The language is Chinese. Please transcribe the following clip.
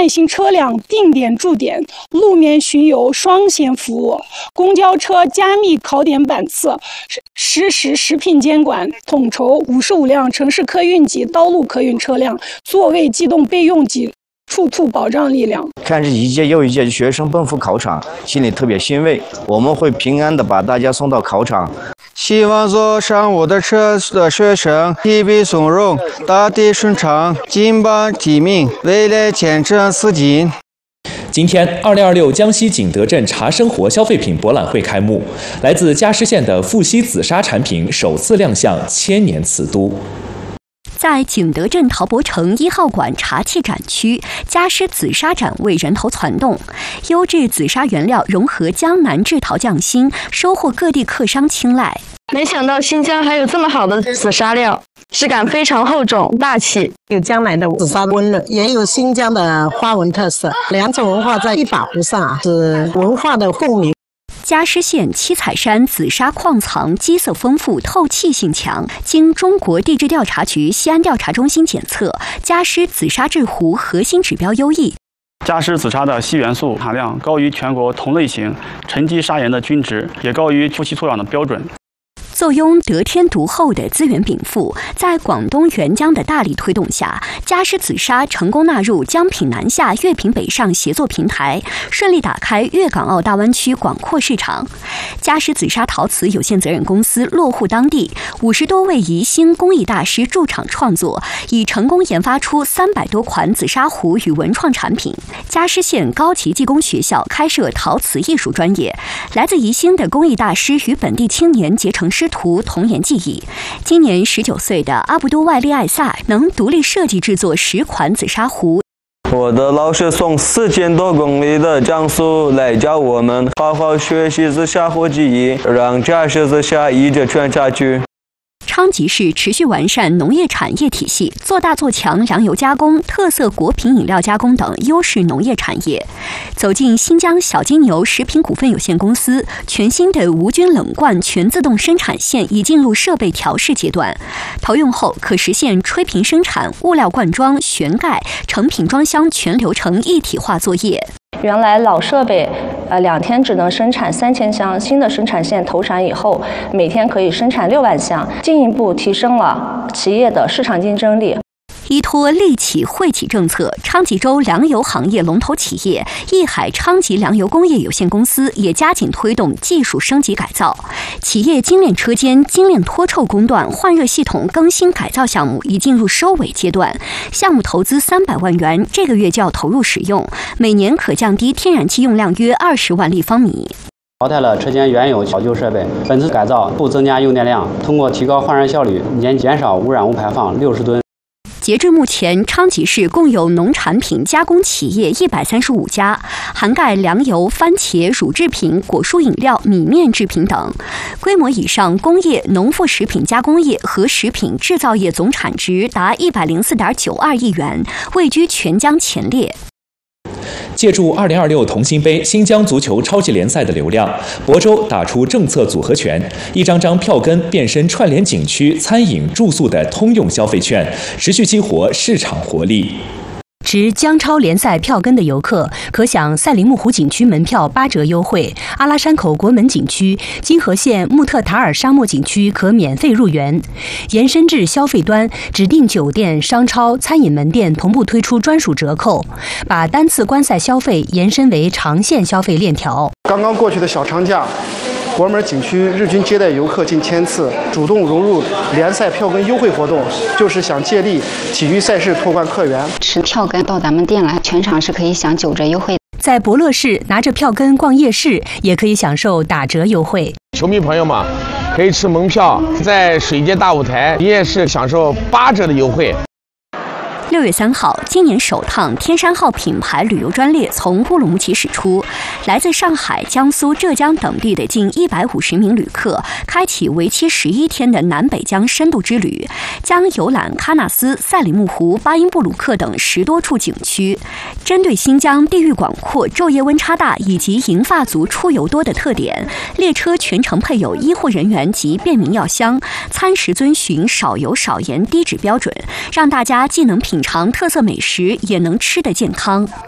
慢行车辆定点驻点、路面巡游双线服务，公交车加密考点班次，实时食品监管，统筹55辆城市客运及道路客运车辆座位机动备用及处处保障力量。 看着一届又一届学生奔赴考场，心里特别欣慰。我们会平安的把大家送到考场。 希望坐上我的车的学生一笔从容，大地顺畅，金榜题名，未来前程似锦。 今天，2026江西景德镇茶生活消费品博览会开幕，来自嘉实县的富硒紫砂产品首次亮相千年瓷都。 在景德镇陶博城1号馆茶器展区，嘉实紫砂展为人头攒动。优质紫砂原料融合江南制陶匠心，收获各地客商青睐。 没想到新疆还有这么好的紫砂料，质感非常厚重大气， 有江南的紫砂温润，也有新疆的花纹特色，两种文化在一把壶上，是文化的共鸣。 嘉实县七彩山紫砂矿藏基色丰富，透气性强。经中国地质调查局西安调查中心检测，嘉实紫砂制壶核心指标优异。 嘉实紫砂的硒元素含量高于全国同类型沉积砂岩的均值，也高于夫妻토양的标准。 坐拥得天独厚的资源禀赋，在广东援疆的大力推动下，嘉实紫砂成功纳入江品南下、粤品北上协作平台，顺利打开粤港澳大湾区广阔市场。嘉实紫砂陶瓷有限责任公司落户当地，50多位宜兴工艺大师驻场创作，已成功研发出300多款紫砂壶与文创产品。嘉实县高级技工学校开设陶瓷艺术专业，来自宜兴的工艺大师与本地青年结成师徒，童颜技艺。今年19岁的阿布都外利艾萨能独立设计制作10款紫砂壶。 我的老师从4000多公里的江苏来教我们好好学习紫砂壶技艺，让嘉实紫砂一直传下去。 昌吉市持续完善农业产业体系，做大做强粮油加工、特色果品饮料加工等优势农业产业。走进新疆小金牛食品股份有限公司，全新的无菌冷罐全自动生产线已进入设备调试阶段，投用后可实现吹瓶生产、物料灌装、旋盖、成品装箱全流程一体化作业。 原来老设备2天只能生产3000箱，新的生产线投产以后，每天可以生产6万箱，进一步提升了企业的市场竞争力。 依托利企惠企政策，昌吉州粮油行业龙头企业益海昌吉粮油工业有限公司也加紧推动技术升级改造。企业精炼车间、精炼脱臭工段换热系统更新改造项目已进入收尾阶段，项目投资300万元，这个月就要投入使用，每年可降低天然气用量约20万立方米。 淘汰了车间原有老旧设备，本次改造不增加用电量，通过提高换热效率，年减少污染物排放60吨。 截至目前，昌吉市共有农产品加工企业135家，涵盖粮油、番茄、乳制品、果蔬饮料、米面制品等。规模以上工业、农副食品加工业和食品制造业总产值达104.92亿元，位居全疆前列。 借助2026同心杯新疆足球超级联赛的流量，亳州打出政策组合拳，一张张票根变身串联景区、餐饮、住宿的通用消费券，持续激活市场活力。 持江超联赛票根的游客可享赛里木湖景区门票8折优惠，阿拉山口国门景区、金河县穆特塔尔沙漠景区可免费入园。延伸至消费端，指定酒店、商超、餐饮门店同步推出专属折扣，把单次观赛消费延伸为长线消费链条。 刚刚过去的小长假，国门景区日均接待游客近1000次，主动融入联赛票根优惠活动，就是想借力体育赛事拓宽客源。 持票根到咱们店来，全场是可以享9折优惠。 在博乐市拿着票根逛夜市，也可以享受打折优惠。 球迷朋友们可以持门票在水街大舞台夜市享受8折的优惠。 6月3号，今年首趟天山号品牌旅游专列从乌鲁木齐驶出，来自上海、江苏、浙江等地的近150名旅客，开启为期11天的南北疆深度之旅，将游览喀纳斯、赛里木湖、巴音布鲁克等10多处景区。针对新疆地域广阔、昼夜温差大以及银发族出游多的特点，列车全程配有医护人员及便民药箱，餐食遵循少油少盐低脂标准，让大家既能品尝特色美食，也能吃得健康。